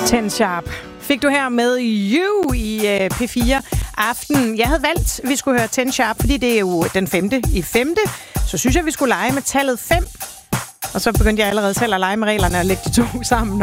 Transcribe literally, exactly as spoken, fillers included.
Ten Sharp fik du her med You i uh, P fire Aften. Jeg havde valgt, at vi skulle høre Ten Sharp, fordi det er jo den femte i femte. Så synes jeg, vi skulle lege med tallet fem. Og så begyndte jeg allerede selv at lege med reglerne og lægge de to sammen.